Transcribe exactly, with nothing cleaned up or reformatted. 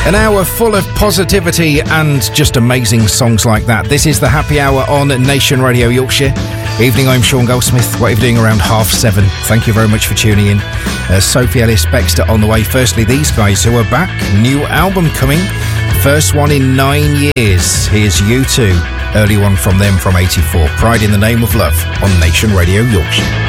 An hour full of positivity and just amazing songs like that. This is the Happy Hour on Nation Radio Yorkshire. Evening, I'm Sean Goldsmith. What are you doing around half seven? Thank you very much for tuning in. Uh, Sophie Ellis-Bextor on the way. Firstly, these guys who are back. New album coming. First one in nine years. Here's U two. Early one from them from eighty-four. Pride in the Name of Love on Nation Radio Yorkshire.